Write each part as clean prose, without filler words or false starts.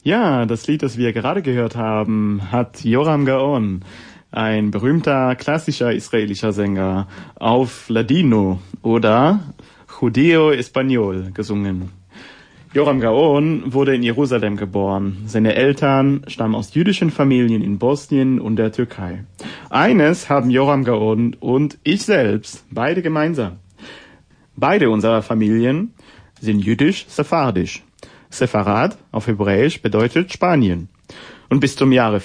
Ja, das Lied, das wir gerade gehört haben, hat Yoram Gaon, ein berühmter klassischer israelischer Sänger, auf Ladino oder Judeo-Español gesungen. Yoram Gaon wurde in Jerusalem geboren. Seine Eltern stammen aus jüdischen Familien in Bosnien und der Türkei. Eines haben Yoram Gaon und ich selbst beide gemeinsam. Beide unserer Familien sind jüdisch-sephardisch. Sepharad auf Hebräisch bedeutet Spanien. Und bis zum Jahre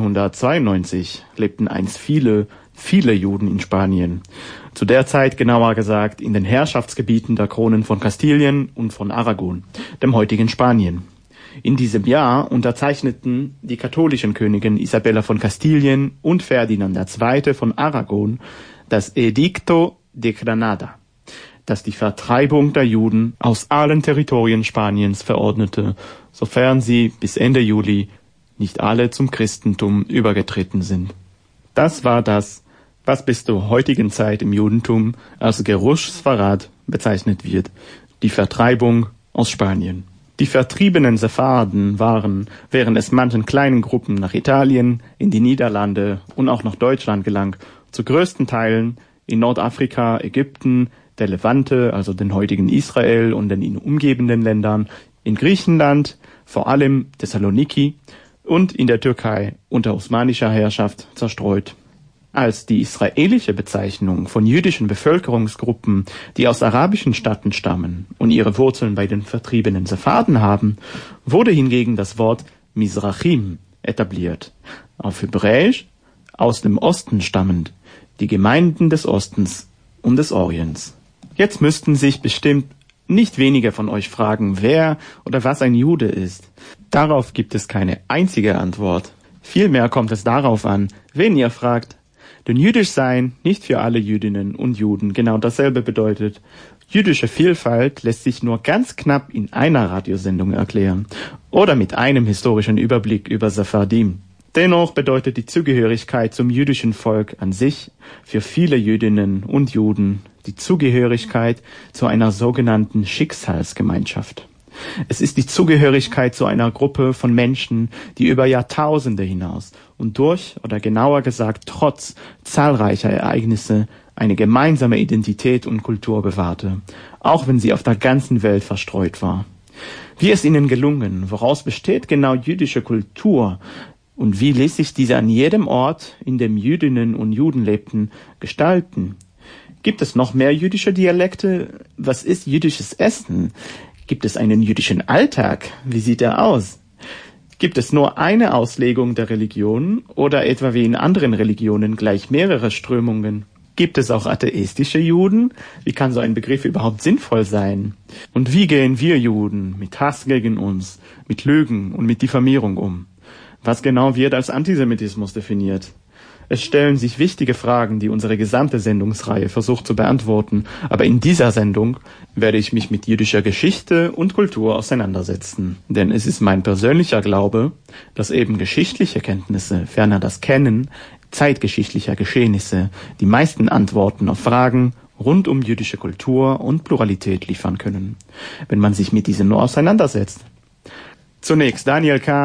1492 lebten einst viele Juden in Spanien. Zu der Zeit, genauer gesagt, in den Herrschaftsgebieten der Kronen von Kastilien und von Aragon, dem heutigen Spanien. In diesem Jahr unterzeichneten die katholischen Königinnen Isabella von Kastilien und Ferdinand II. Von Aragon das Edicto de Granada, das die Vertreibung der Juden aus allen Territorien Spaniens verordnete, sofern sie bis Ende Juli nicht alle zum Christentum übergetreten sind. Das war das, was bis zur heutigen Zeit im Judentum als Gerush Sfarad bezeichnet wird, die Vertreibung aus Spanien. Die vertriebenen Sepharden waren, während es manchen kleinen Gruppen nach Italien, in die Niederlande und auch nach Deutschland gelang, zu größten Teilen in Nordafrika, Ägypten, der Levante, also den heutigen Israel und den ihn umgebenden Ländern, in Griechenland, vor allem Thessaloniki und in der Türkei unter osmanischer Herrschaft zerstreut. Als die israelische Bezeichnung von jüdischen Bevölkerungsgruppen, die aus arabischen Staaten stammen und ihre Wurzeln bei den vertriebenen Sepharden haben, wurde hingegen das Wort Mizrachim etabliert, auf Hebräisch aus dem Osten stammend, die Gemeinden des Ostens und des Orients. Jetzt müssten sich bestimmt nicht wenige von euch fragen, wer oder was ein Jude ist. Darauf gibt es keine einzige Antwort. Vielmehr kommt es darauf an, wen ihr fragt. Denn jüdisch sein nicht für alle Jüdinnen und Juden genau dasselbe bedeutet. Jüdische Vielfalt lässt sich nur ganz knapp in einer Radiosendung erklären oder mit einem historischen Überblick über Sephardim. Dennoch bedeutet die Zugehörigkeit zum jüdischen Volk an sich für viele Jüdinnen und Juden die Zugehörigkeit zu einer sogenannten Schicksalsgemeinschaft. Es ist die Zugehörigkeit zu einer Gruppe von Menschen, die über Jahrtausende hinaus und durch, oder genauer gesagt trotz zahlreicher Ereignisse eine gemeinsame Identität und Kultur bewahrte, auch wenn sie auf der ganzen Welt verstreut war. Wie ist ihnen gelungen? Woraus besteht genau jüdische Kultur? Und wie ließ sich diese an jedem Ort, in dem Jüdinnen und Juden lebten, gestalten? Gibt es noch mehr jüdische Dialekte? Was ist jüdisches Essen? Gibt es einen jüdischen Alltag? Wie sieht er aus? Gibt es nur eine Auslegung der Religion oder etwa wie in anderen Religionen gleich mehrere Strömungen? Gibt es auch atheistische Juden? Wie kann so ein Begriff überhaupt sinnvoll sein? Und wie gehen wir Juden mit Hass gegen uns, mit Lügen und mit Diffamierung um? Was genau wird als Antisemitismus definiert? Es stellen sich wichtige Fragen, die unsere gesamte Sendungsreihe versucht zu beantworten. Aber in dieser Sendung werde ich mich mit jüdischer Geschichte und Kultur auseinandersetzen. Denn es ist mein persönlicher Glaube, dass eben geschichtliche Kenntnisse, ferner das Kennen zeitgeschichtlicher Geschehnisse, die meisten Antworten auf Fragen rund um jüdische Kultur und Pluralität liefern können, wenn man sich mit diesen nur auseinandersetzt. Zunächst Daniel Kahn.